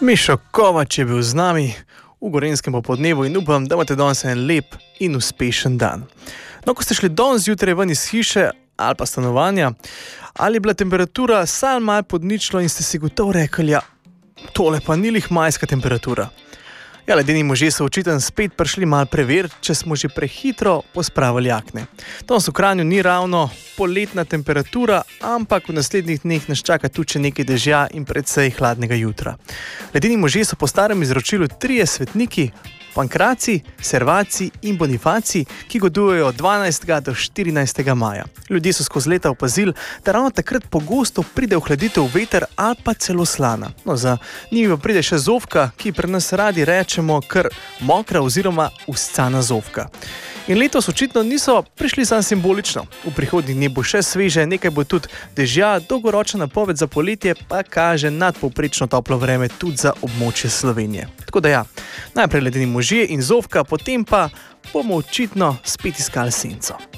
Mišo Kovač je bil z nami v Gorenjskem popodnevu in upam, da imate danes en lep in uspešen dan. No, ko ste šli danes zjutraj ven iz hiše ali pa stanovanja, ali je bila temperatura sal malo pod ničlo in ste si gotovo rekli, ja, tole pa ni lih majska temperatura. Ja, ledeni možje so očitno spet prišli malo preveriti, če smo že prehitro pospravili jakne. Danes v Kranju ni ravno poletna temperatura, ampak v naslednjih dneh nas čaka tudi še nekaj dežja in precej hladnega jutra. Ledeni možje so po starem izročilu 3 svetniki, Pankraci, Servaci in Bonifaci, ki godujejo od 12. do 14. maja. Ljudje so skozi leta opazili, da ravno takrat pogosto pride v hladitev veter ali pa celo slana. No, za njimi pa pride še zofka, ki pri nas radi rečemo kar mokra oziroma uscana zofka. In letos očitno niso prišli samo simbolično. V prihodnjih dneh bo še sveže, nekaj bo tudi dežja, dolgoročna napoved za poletje pa kaže nadpovprečno toplo vreme tudi za območje Slovenije. Tako da ja, najprej ledeni možje in zofka, potem pa bomo očitno spet iskali senco.